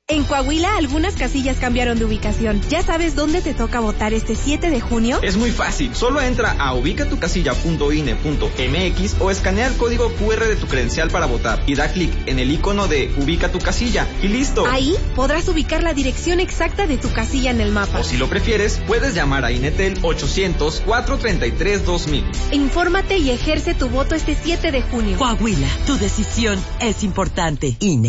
En Coahuila, algunas casillas cambiaron de ubicación. ¿Ya sabes dónde te toca votar este 7 de junio? Es muy fácil. Solo entra a ubicatucasilla.ine.mx o escanea el código QR de tu credencial para votar y da clic en el icono de Ubica tu casilla y listo. Ahí podrás ubicar la dirección exacta de tu casilla en el mapa. O si lo prefieres, puedes llamar a INETEL 800-433-2000. Infórmate y ejerce tu voto este 7 de junio. Coahuila, tu decisión es importante. INE.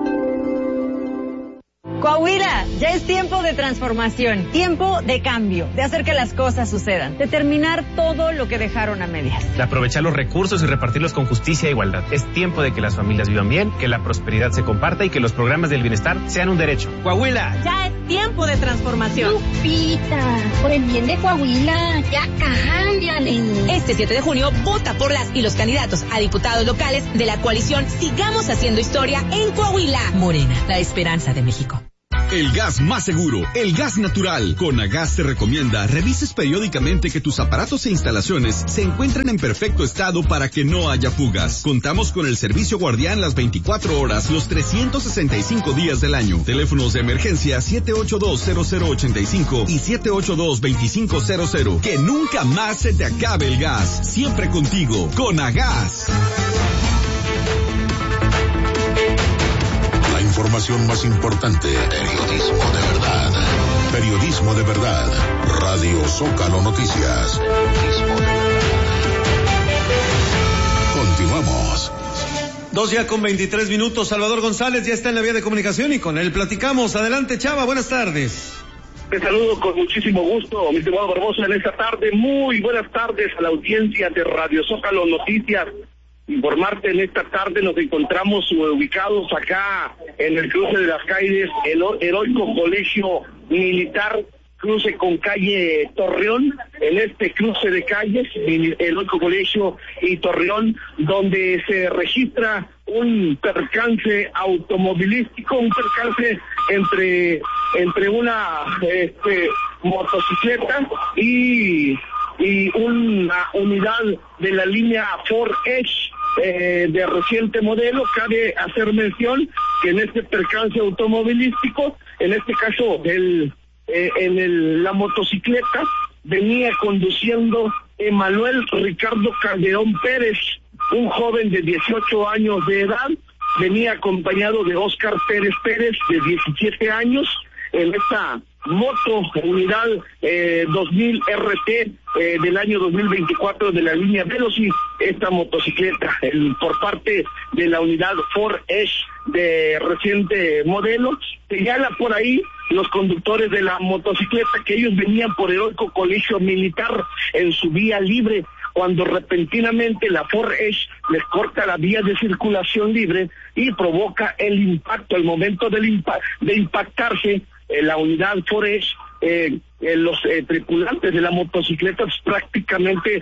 Coahuila, ya es tiempo de transformación, tiempo de cambio, de hacer que las cosas sucedan, de terminar todo lo que dejaron a medias. De aprovechar los recursos y repartirlos con justicia e igualdad. Es tiempo de que las familias vivan bien, que la prosperidad se comparta y que los programas del bienestar sean un derecho. Coahuila. Ya es tiempo de transformación. Lupita, por el bien de Coahuila, ya cámbiale. Este 7 de junio, vota por las y los candidatos a diputados locales de la coalición Sigamos Haciendo Historia en Coahuila. Morena, la esperanza de México. El gas más seguro, el gas natural. Conagas te recomienda revises periódicamente que tus aparatos e instalaciones se encuentren en perfecto estado para que no haya fugas. Contamos con el servicio guardián las 24 horas, los 365 días del año. Teléfonos de emergencia 782-0085 y 782-2500. Que nunca más se te acabe el gas. Siempre contigo, Conagas. Información más importante, periodismo de verdad. Periodismo de verdad. Radio Zócalo Noticias. Periodismo de verdad. Continuamos. 2:23. Salvador González ya está en la vía de comunicación y con él platicamos. Adelante, Chava, buenas tardes. Te saludo con muchísimo gusto, mi estimado Barbosa, en esta tarde. Muy buenas tardes a la audiencia de Radio Zócalo Noticias. Informarte, en esta tarde nos encontramos ubicados acá en el cruce de las calles, el heroico Colegio Militar, cruce con calle Torreón, en este cruce de calles, el heroico Colegio y Torreón, donde se registra un percance automovilístico, un percance entre una motocicleta y una unidad de la línea Ford Edge de reciente modelo. Cabe hacer mención que en este percance automovilístico, en este caso la motocicleta venía conduciendo Emanuel Ricardo Calderón Pérez, un joven de 18 años de edad, venía acompañado de Óscar Pérez Pérez, de 17 años, en esta moto unidad 2000 RT del año 2024 de la línea Veloci. Esta motocicleta por parte de la unidad Ford Edge de reciente modelo, señala por ahí los conductores de la motocicleta que ellos venían por heroico Colegio Militar en su vía libre, cuando repentinamente la Ford Edge les corta la vía de circulación libre y provoca el impacto. Al momento de impactarse la unidad Ford Edge, los tripulantes de la motocicleta prácticamente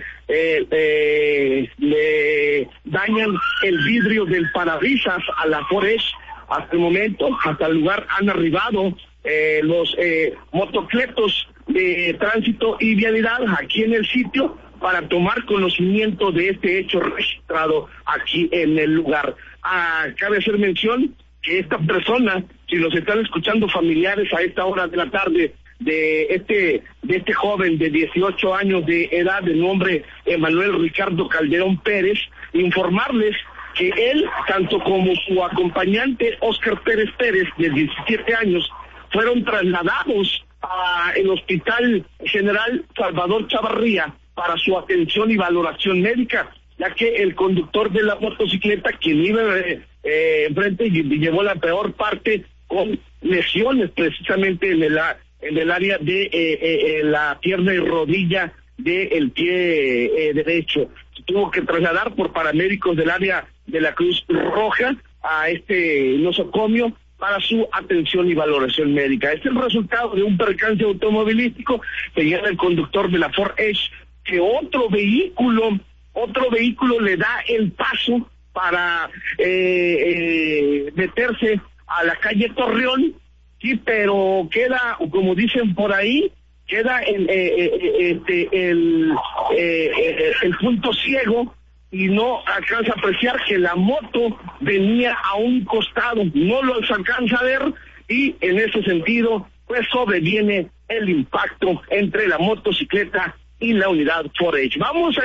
le dañan el vidrio del parabrisas a la Ford Edge. Hasta el momento, hasta el lugar han arribado los motocletos de tránsito y vialidad aquí en el sitio para tomar conocimiento de este hecho registrado aquí en el lugar. Cabe hacer mención que esta persona, si los están escuchando familiares a esta hora de la tarde, de este joven de 18 años de edad, de nombre Emanuel Ricardo Calderón Pérez, informarles que él, tanto como su acompañante Óscar Pérez Pérez, de 17 años, fueron trasladados al Hospital General Salvador Chavarría para su atención y valoración médica, ya que el conductor de la motocicleta, quien iba enfrente y llevó la peor parte con lesiones precisamente en el área de la pierna y rodilla del pie derecho. Se tuvo que trasladar por paramédicos del área de la Cruz Roja a este nosocomio para su atención y valoración médica. Este es el resultado de un percance automovilístico. Señala el conductor de la Ford Edge que otro vehículo le da el paso para meterse a la calle Torreón, sí, pero queda, como dicen por ahí, queda el punto ciego y no alcanza a apreciar que la moto venía a un costado, no los alcanza a ver y en ese sentido, pues sobreviene el impacto entre la motocicleta y la unidad 4H. Vamos a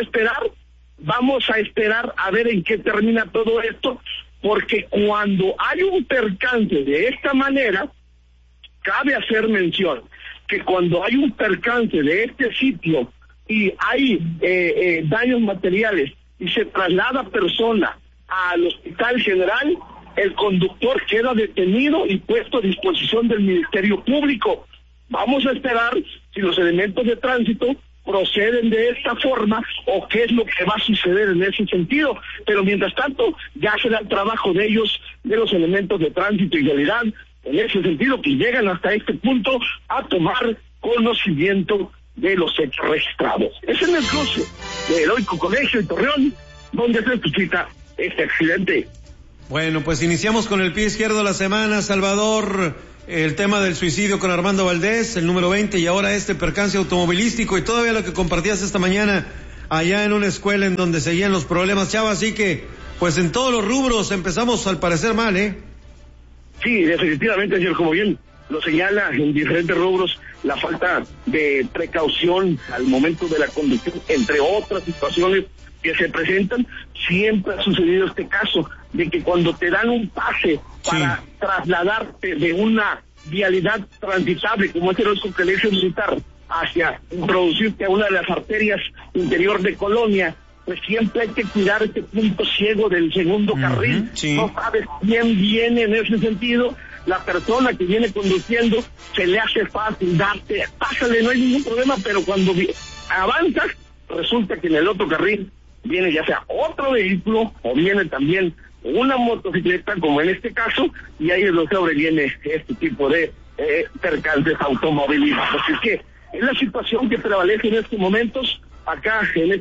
esperar a ver en qué termina todo esto, porque cuando hay un percance de esta manera, cabe hacer mención que cuando hay un percance de este sitio y hay daños materiales y se traslada persona al Hospital General, el conductor queda detenido y puesto a disposición del Ministerio Público. Vamos a esperar si los elementos de tránsito proceden de esta forma o qué es lo que va a suceder en ese sentido, pero mientras tanto ya será el trabajo de ellos, de los elementos de tránsito y vialidad, en ese sentido que llegan hasta este punto a tomar conocimiento de los hechos registrados. Es en el cruce de Heroico Colegio y Torreón donde se suscita este accidente. Bueno, pues iniciamos con el pie izquierdo de la semana, Salvador, el tema del suicidio con Armando Valdés, el número 20, y ahora este percance automovilístico y todavía lo que compartías esta mañana allá en una escuela en donde seguían los problemas, Chava, así que pues en todos los rubros empezamos al parecer mal, ¿eh? Sí, definitivamente, señor, como bien lo señala, en diferentes rubros, la falta de precaución al momento de la conducción, entre otras situaciones que se presentan. Siempre ha sucedido este caso de que cuando te dan un pase para trasladarte de una vialidad transitable como es el colegio militar hacia introducirte a una de las arterias interior de Colonia, pues siempre hay que cuidar este punto ciego del segundo carril. No sabes quién viene en ese sentido. La persona que viene conduciendo se le hace fácil darte, pásale, no hay ningún problema, pero cuando avanzas, resulta que en el otro carril viene ya sea otro vehículo o viene también una motocicleta, como en este caso, y ahí es donde sobreviene este tipo de percances automovilísticos. Así que es la situación que prevalece en estos momentos acá en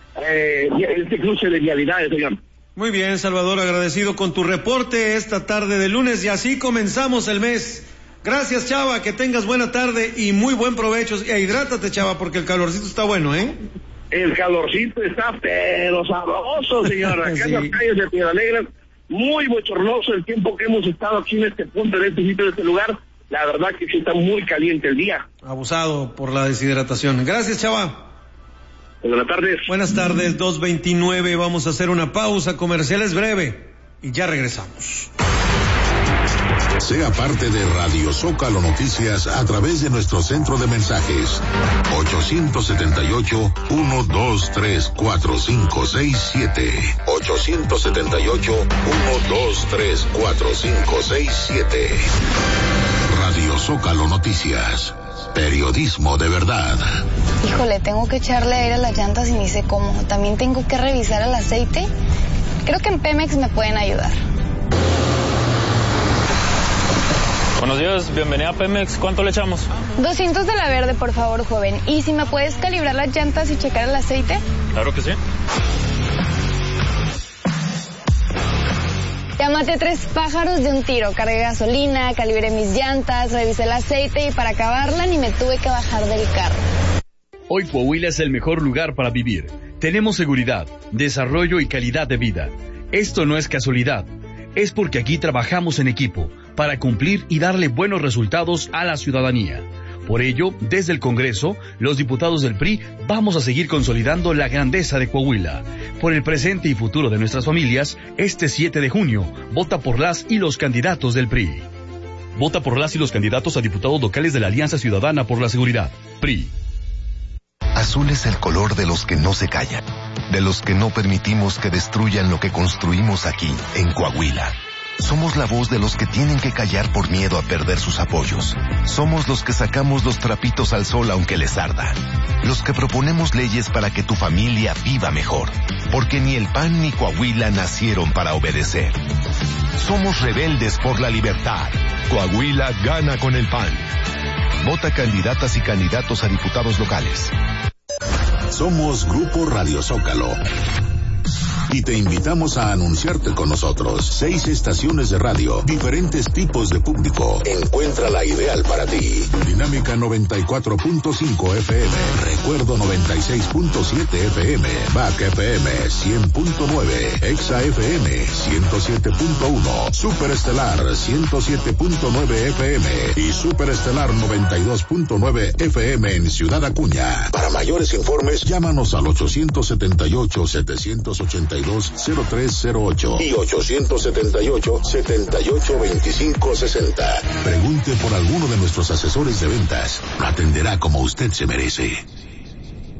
este cruce de vialidades, señor. Muy bien, Salvador, agradecido con tu reporte esta tarde de lunes y así comenzamos el mes. Gracias, Chava, que tengas buena tarde y muy buen provecho. E hidrátate, Chava, porque el calorcito está bueno, ¿eh? El calorcito está pero sabroso, señor. Acá en las calles de Piedra Negra, muy bochornoso el tiempo que hemos estado aquí en este punto, en este sitio, de este lugar. La verdad que sí está muy caliente el día. Abusado por la deshidratación. Gracias, Chava. Buenas tardes. Buenas tardes, 2:29. Vamos a hacer una pausa comercial, es breve y ya regresamos. Sea parte de Radio Zócalo Noticias a través de nuestro centro de mensajes 878-123-4567 878-123-4567. Radio Zócalo Noticias, periodismo de verdad. Híjole, tengo que echarle aire a las llantas y ni sé cómo. También tengo que revisar el aceite. Creo que en Pemex me pueden ayudar. Buenos días, bienvenida a Pemex. ¿Cuánto le echamos? 200 de la verde, por favor, joven. ¿Y si me puedes calibrar las llantas y checar el aceite? Claro que sí. Ya maté 3 pájaros de un tiro. Cargué gasolina, calibré mis llantas, revisé el aceite y para acabarla ni me tuve que bajar del carro. Hoy Coahuila es el mejor lugar para vivir. Tenemos seguridad, desarrollo y calidad de vida. Esto no es casualidad. Es porque aquí trabajamos en equipo para cumplir y darle buenos resultados a la ciudadanía. Por ello, desde el Congreso, los diputados del PRI vamos a seguir consolidando la grandeza de Coahuila. Por el presente y futuro de nuestras familias, este 7 de junio, vota por las y los candidatos del PRI. Vota por las y los candidatos a diputados locales de la Alianza Ciudadana por la Seguridad, PRI. Azul es el color de los que no se callan, de los que no permitimos que destruyan lo que construimos aquí, en Coahuila. Somos la voz de los que tienen que callar por miedo a perder sus apoyos. Somos los que sacamos los trapitos al sol aunque les arda. Los que proponemos leyes para que tu familia viva mejor. Porque ni el PAN ni Coahuila nacieron para obedecer. Somos rebeldes por la libertad. Coahuila gana con el PAN. Vota candidatas y candidatos a diputados locales. Somos Grupo Radio Zócalo. y te invitamos a anunciarte con nosotros. 6 estaciones de radio, diferentes tipos de público. Encuentra la ideal para ti. Dinámica 94.5 FM, Recuerdo 96.7 FM, Back FM 100.9, Exa FM 107.1, Superestelar 107.9 FM y Superestelar 92.9 FM en Ciudad Acuña. Para mayores informes, llámanos al 878-782-0308 y 878-782560. Pregunte por alguno de nuestros asesores de ventas. Lo atenderá como usted se merece.